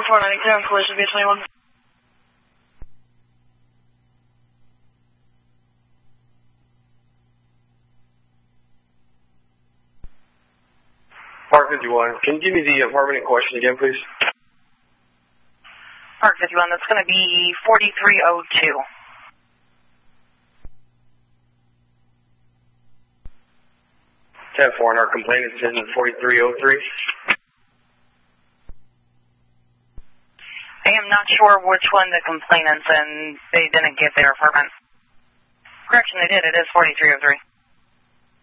490 collision B21. Park 51, can you give me the apartment in question again, please? Park 51, that's going to be 4302. 10-4, and our complainant's in 4303. I am not sure which one the complainant's in. They didn't get their apartment. Correction, they did. It is 4303.